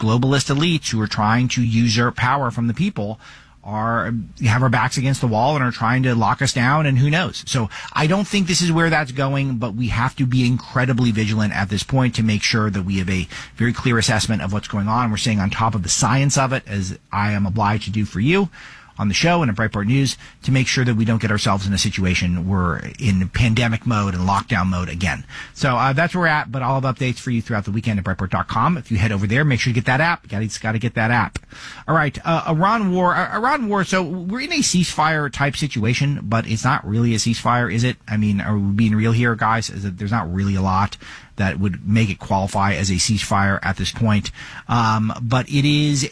globalist elites who are trying to usurp power from the people have our backs against the wall and are trying to lock us down, and who knows. So I don't think this is where that's going, but we have to be incredibly vigilant at this point to make sure that we have a very clear assessment of what's going on. We're staying on top of the science of it, as I am obliged to do for you on the show and at Breitbart News, to make sure that we don't get ourselves in a situation where we're in pandemic mode and lockdown mode again. So that's where we're at, but I'll have updates for you throughout the weekend at Breitbart.com. If you head over there, make sure you get that app. Got to get that app. All right, Iran war. So we're in a ceasefire type situation, but it's not really a ceasefire, is it? I mean, are we being real here, guys? Is that there's not really a lot that would make it qualify as a ceasefire at this point. But it is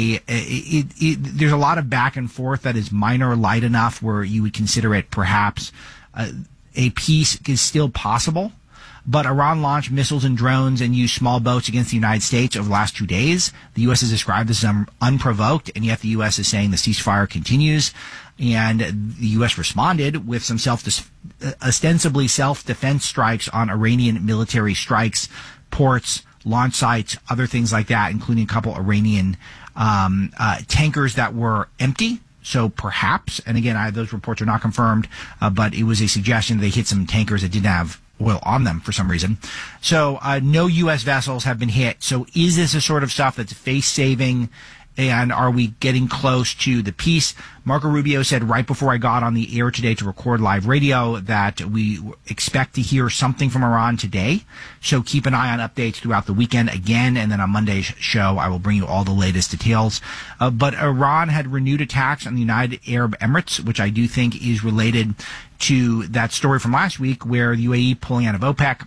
there's a lot of back and forth that is minor, light enough where you would consider it perhaps a peace is still possible. But Iran launched missiles and drones and used small boats against the United States over the last 2 days. The U.S. has described this as unprovoked, and yet the U.S. is saying the ceasefire continues. And the U.S. responded with some ostensibly self-defense strikes on Iranian military strikes, ports, launch sites, other things like that, including a couple Iranian tankers that were empty. So perhaps, and again, those reports are not confirmed, but it was a suggestion they hit some tankers that didn't have oil on them for some reason. So no U.S. vessels have been hit. So is this the sort of stuff that's face-saving? And are we getting close to the peace? Marco Rubio said right before I got on the air today to record live radio that we expect to hear something from Iran today. So keep an eye on updates throughout the weekend again. And then on Monday's show, I will bring you all the latest details. But Iran had renewed attacks on the United Arab Emirates, which I do think is related to that story from last week where the UAE pulling out of OPEC.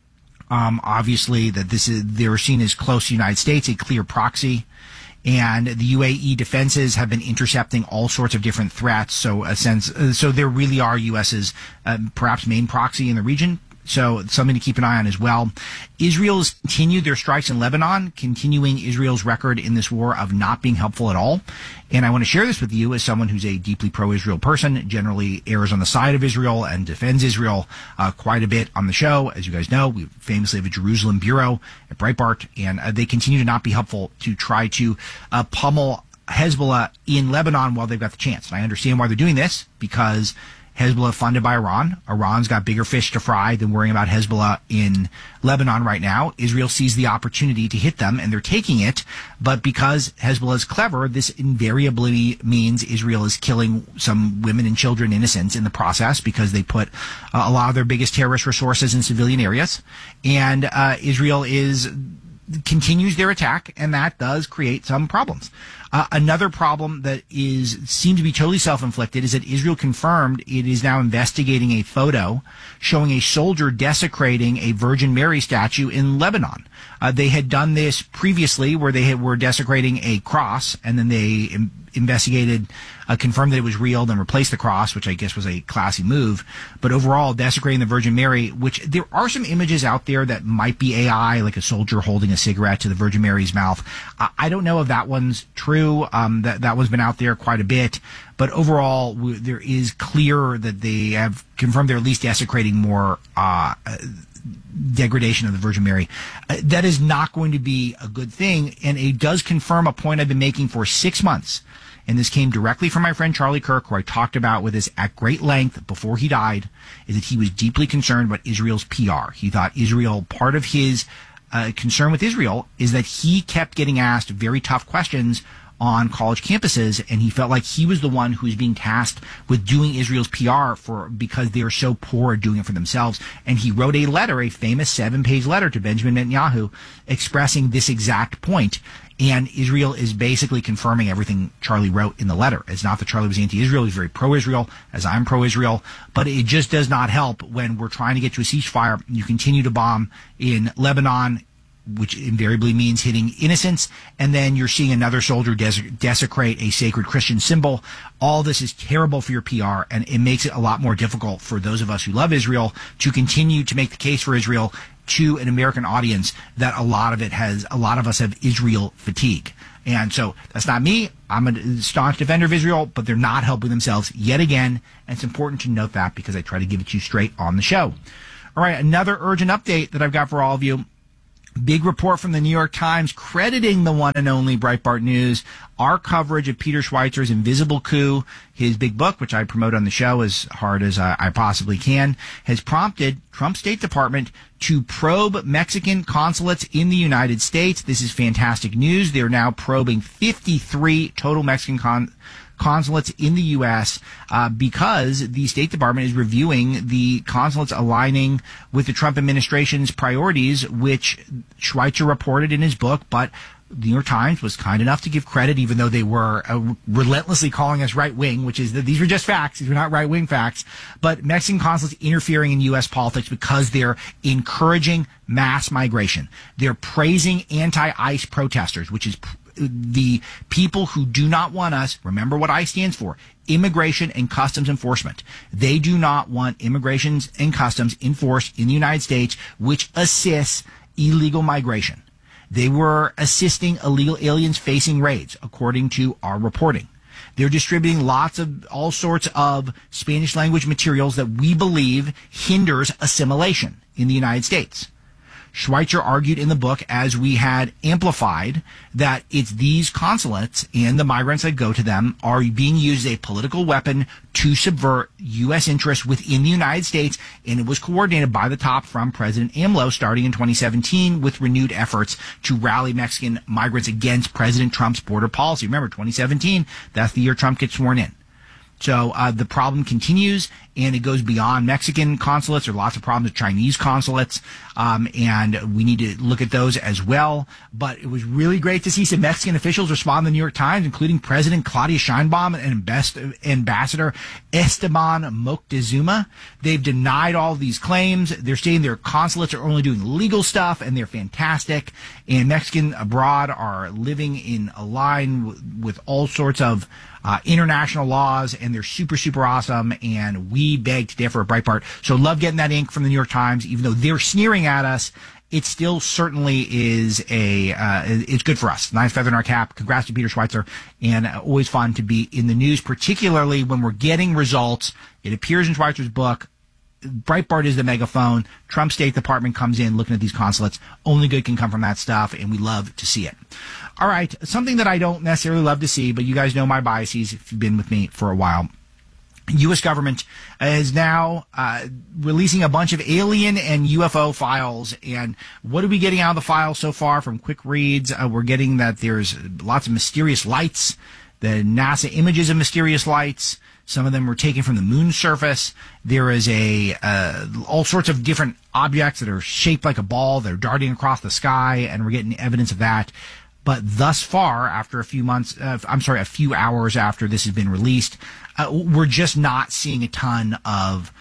Obviously that they're seen as close to the United States, a clear proxy. And the UAE defenses have been intercepting all sorts of different threats. So there really are U.S.'s perhaps main proxy in the region. So something to keep an eye on as well. Israel has continued their strikes in Lebanon, continuing Israel's record in this war of not being helpful at all. And I want to share this with you as someone who's a deeply pro-Israel person, generally errs on the side of Israel and defends Israel quite a bit on the show. As you guys know, we famously have a Jerusalem bureau at Breitbart, and they continue to not be helpful to try to pummel Hezbollah in Lebanon while they've got the chance. And I understand why they're doing this, because Hezbollah funded by Iran. Iran's got bigger fish to fry than worrying about Hezbollah in Lebanon right now. Israel sees the opportunity to hit them, and they're taking it. But because Hezbollah is clever, this invariably means Israel is killing some women and children, innocents, in the process, because they put a lot of their biggest terrorist resources in civilian areas. And Israel continues their attack, and that does create some problems. Another problem that seemed to be totally self-inflicted is that Israel confirmed it is now investigating a photo showing a soldier desecrating a Virgin Mary statue in Lebanon. They had done this previously where they were desecrating a cross, and then they investigated, confirmed that it was real, then replaced the cross, which I guess was a classy move. But overall, desecrating the Virgin Mary, which there are some images out there that might be AI, like a soldier holding a cigarette to the Virgin Mary's mouth. I don't know if that one's true. That one's been out there quite a bit. But overall, there is clear that they have confirmed they're at least desecrating more degradation of the Virgin Mary. That is not going to be a good thing, and it does confirm a point I've been making for 6 months. And this came directly from my friend Charlie Kirk, who I talked about with this at great length before he died, is that he was deeply concerned about Israel's PR. He thought Israel, part of his concern with Israel is that he kept getting asked very tough questions on college campuses, and he felt like he was the one who was being tasked with doing Israel's PR because they are so poor at doing it for themselves. And he wrote a letter, a famous 7-page letter to Benjamin Netanyahu expressing this exact point. And Israel is basically confirming everything Charlie wrote in the letter. It's not that Charlie was anti-Israel. He's very pro-Israel, as I'm pro-Israel. But it just does not help when we're trying to get to a ceasefire. You continue to bomb in Lebanon, which invariably means hitting innocents, and then you're seeing another soldier desecrate a sacred Christian symbol. All this is terrible for your PR, and it makes it a lot more difficult for those of us who love Israel to continue to make the case for Israel to an American audience that a lot of us have Israel fatigue. And so that's not me. I'm a staunch defender of Israel, but they're not helping themselves yet again. And it's important to note that because I try to give it to you straight on the show. All right, another urgent update that I've got for all of you. Big report from the New York Times crediting the one and only Breitbart News. Our coverage of Peter Schweizer's Invisible Coup, his big book, which I promote on the show as hard as I possibly can, has prompted Trump's State Department to probe Mexican consulates in the United States. This is fantastic news. They're now probing 53 total Mexican consulates in the U.S. Because the State Department is reviewing the consulates aligning with the Trump administration's priorities, which Schweizer reported in his book, but the New York Times was kind enough to give credit, even though they were relentlessly calling us right-wing, which is that these were just facts. These were not right-wing facts. But Mexican consulates interfering in U.S. politics because they're encouraging mass migration. They're praising anti-ICE protesters, which is the people who do not want us. Remember what ICE stands for: Immigration and Customs Enforcement. They do not want immigration and customs enforced in the United States, which assists illegal migration. They were assisting illegal aliens facing raids, according to our reporting. They're distributing lots of all sorts of Spanish language materials that we believe hinders assimilation in the United States. Schweizer argued in the book, as we had amplified, that it's these consulates and the migrants that go to them are being used as a political weapon to subvert U.S. interests within the United States, and it was coordinated by the top from President AMLO starting in 2017 with renewed efforts to rally Mexican migrants against President Trump's border policy. Remember, 2017, that's the year Trump gets sworn in. So the problem continues, and it goes beyond Mexican consulates. There are lots of problems with Chinese consulates, and we need to look at those as well. But it was really great to see some Mexican officials respond to the New York Times, including President Claudia Sheinbaum and Ambassador Esteban Moctezuma. They've denied all of these claims. They're saying their consulates are only doing legal stuff, and they're fantastic. And Mexican abroad are living in a line with all sorts of international laws, and they're super, super awesome, and we beg to differ at Breitbart. So love getting that ink from the New York Times. Even though they're sneering at us, it still certainly is it's good for us. Nice feather in our cap. Congrats to Peter Schweizer, and always fun to be in the news, particularly when we're getting results. It appears in Schweizer's book. Breitbart is the megaphone. Trump's State Department comes in looking at these consulates. Only good can come from that stuff, and we love to see it. All right, something that I don't necessarily love to see, but you guys know my biases if you've been with me for a while. U.S. government is now releasing a bunch of alien and UFO files. And what are we getting out of the files so far from quick reads? We're getting that there's lots of mysterious lights, the NASA images of mysterious lights. Some of them were taken from the moon's surface. There is all sorts of different objects that are shaped like a ball that are darting across the sky, and we're getting evidence of that. But thus far, after a few hours after this has been released, we're just not seeing a ton of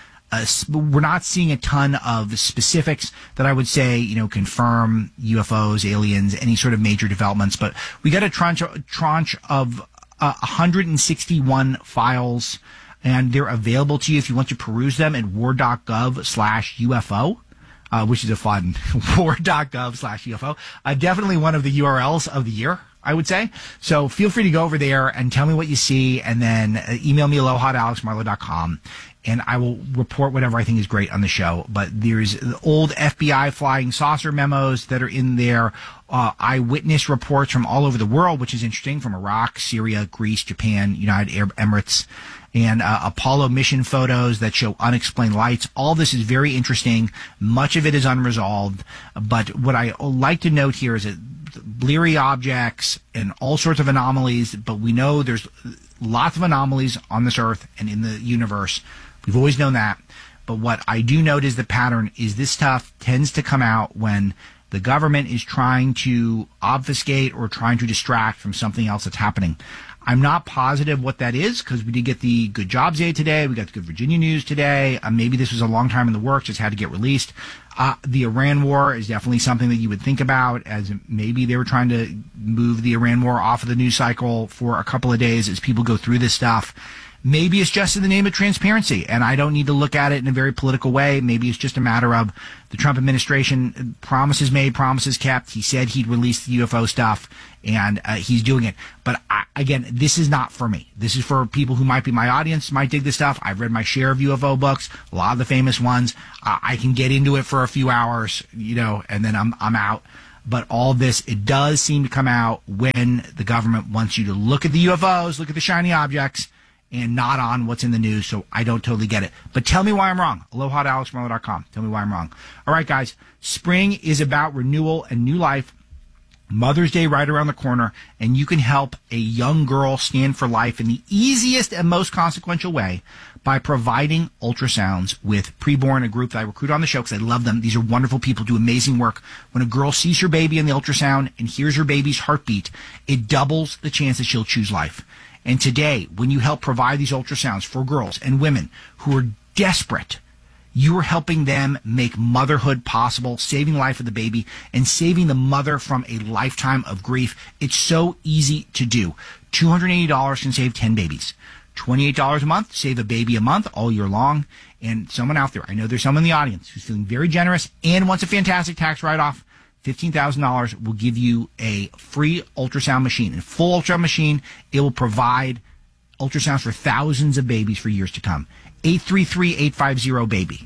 specifics that I would say, confirm UFOs, aliens, any sort of major developments. But we got a tranche of 161 files, and they're available to you if you want to peruse them at war.gov/UFO. Which is a fun war.gov/UFO. Definitely one of the URLs of the year, I would say. So feel free to go over there and tell me what you see, and then email me aloha@alexmarlowe.com, and I will report whatever I think is great on the show. But there's the old FBI flying saucer memos that are in there, eyewitness reports from all over the world, which is interesting, from Iraq, Syria, Greece, Japan, United Arab Emirates, and Apollo mission photos that show unexplained lights. All this is very interesting. Much of it is unresolved. But what I like to note here is that bleary objects and all sorts of anomalies, but we know there's lots of anomalies on this Earth and in the universe. We've always known that. But what I do note is the pattern is this stuff tends to come out when the government is trying to obfuscate or trying to distract from something else that's happening. I'm not positive what that is, because we did get the Good Jobs Day today. We got the Good Virginia News today. Maybe this was a long time in the works, just had to get released. The Iran war is definitely something that you would think about, as maybe they were trying to move the Iran war off of the news cycle for a couple of days as people go through this stuff. Maybe it's just in the name of transparency, and I don't need to look at it in a very political way. Maybe it's just a matter of the Trump administration, promises made, promises kept. He said he'd release the UFO stuff, and he's doing it. But again, this is not for me. This is for people who might be my audience, might dig this stuff. I've read my share of UFO books, a lot of the famous ones. I can get into it for a few hours, and then I'm out. But all this, it does seem to come out when the government wants you to look at the UFOs, look at the shiny objects, and not on what's in the news. So I don't totally get it. But tell me why I'm wrong. Aloha@alexmarlowe.com. Tell me why I'm wrong. All right, guys. Spring is about renewal and new life. Mother's Day right around the corner, and you can help a young girl stand for life in the easiest and most consequential way by providing ultrasounds with Preborn, a group that I recruit on the show because I love them. These are wonderful people, do amazing work. When a girl sees her baby in the ultrasound and hears her baby's heartbeat, it doubles the chance that she'll choose life. And today, when you help provide these ultrasounds for girls and women who are desperate, you are helping them make motherhood possible, saving the life of the baby, and saving the mother from a lifetime of grief. It's so easy to do. $280 can save 10 babies. $28 a month, save a baby a month all year long. And someone out there, I know there's someone in the audience who's feeling very generous and wants a fantastic tax write-off. $15,000 will give you a free ultrasound machine. A full ultrasound machine, it will provide ultrasounds for thousands of babies for years to come. 833-850-BABY.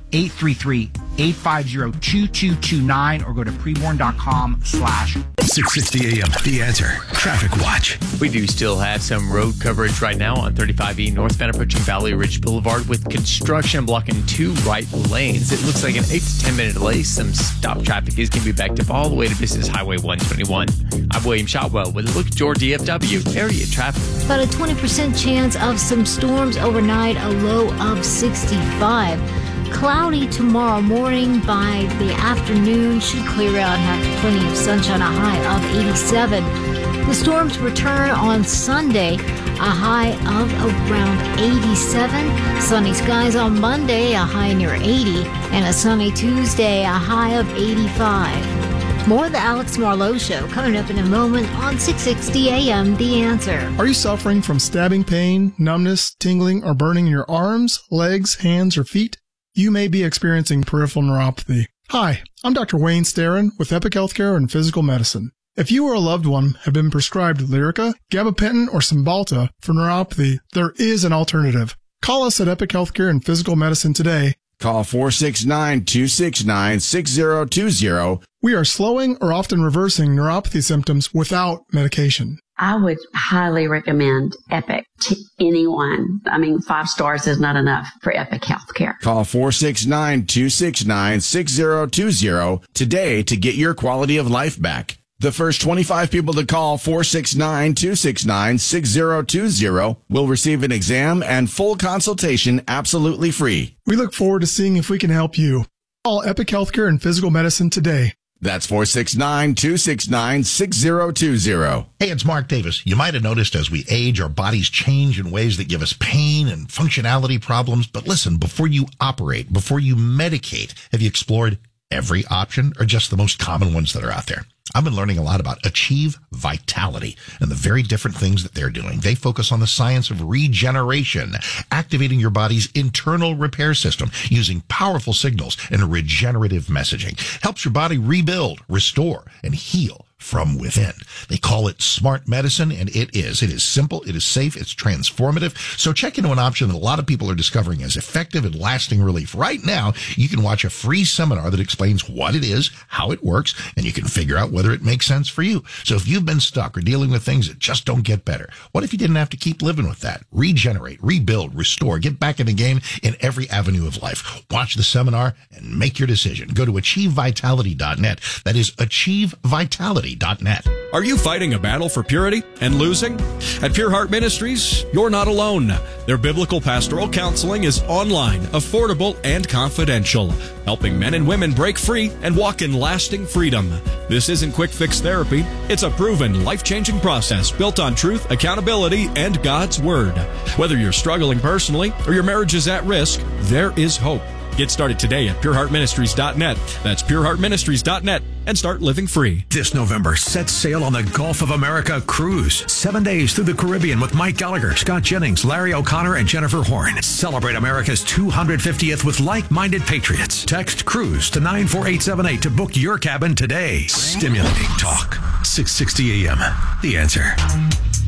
833-850-2229 or go to preborn.com/ 660 AM, The Answer. Traffic Watch. We do still have some road coverage right now on 35E northbound approaching Valley Ridge Boulevard with construction blocking 2 right lanes. It looks like an 8 to 10 minute delay. Some stop traffic is going to be backed up all the way to Business Highway 121. I'm William Shotwell with a look at your DFW area traffic. About a 20% chance of some storms overnight, a low of 65. Cloudy tomorrow morning. By the afternoon, should clear out, have plenty of sunshine, a high of 87. The storms return on Sunday, a high of around 87. Sunny skies on Monday, a high near 80. And a sunny Tuesday, a high of 85. More of the Alex Marlowe Show coming up in a moment on 660 AM, The Answer. Are you suffering from stabbing pain, numbness, tingling, or burning in your arms, legs, hands, or feet? You may be experiencing peripheral neuropathy. Hi, I'm Dr. Wayne Starrin with Epic Healthcare and Physical Medicine. If you or a loved one have been prescribed Lyrica, gabapentin, or Cymbalta for neuropathy, there is an alternative. Call us at Epic Healthcare and Physical Medicine today. Call 469-269-6020. We are slowing or often reversing neuropathy symptoms without medication. I would highly recommend Epic to anyone. 5 stars is not enough for Epic Healthcare. Call 469-269-6020 today to get your quality of life back. The first 25 people to call 469-269-6020 will receive an exam and full consultation absolutely free. We look forward to seeing if we can help you. Call Epic Healthcare and Physical Medicine today. That's 469-269-6020. Hey, it's Mark Davis. You might have noticed as we age, our bodies change in ways that give us pain and functionality problems. But listen, before you operate, before you medicate, have you explored every option or just the most common ones that are out there? I've been learning a lot about Achieve Vitality and the very different things that they're doing. They focus on the science of regeneration, activating your body's internal repair system using powerful signals and regenerative messaging. Helps your body rebuild, restore, and heal from within. They call it smart medicine, and it is. It is simple, it is safe, it's transformative. So check into an option that a lot of people are discovering as effective and lasting relief. Right now, you can watch a free seminar that explains what it is, how it works, and you can figure out whether it makes sense for you. So if you've been stuck or dealing with things that just don't get better, what if you didn't have to keep living with that? Regenerate, rebuild, restore, get back in the game in every avenue of life. Watch the seminar and make your decision. Go to achievevitality.net. That is achievevitality.net. Are you fighting a battle for purity and losing? At Pure Heart Ministries, you're not alone. Their biblical pastoral counseling is online, affordable, and confidential, helping men and women break free and walk in lasting freedom. This isn't quick fix therapy. It's a proven, life-changing process built on truth, accountability, and God's Word. Whether you're struggling personally or your marriage is at risk, there is hope. Get started today at pureheartministries.net. That's pureheartministries.net and start living free. This November, set sail on the Gulf of America cruise. 7 days through the Caribbean with Mike Gallagher, Scott Jennings, Larry O'Connor, and Jennifer Horn. Celebrate America's 250th with like-minded patriots. Text CRUISE to 94878 to book your cabin today. Stimulating talk. 660 AM. The Answer.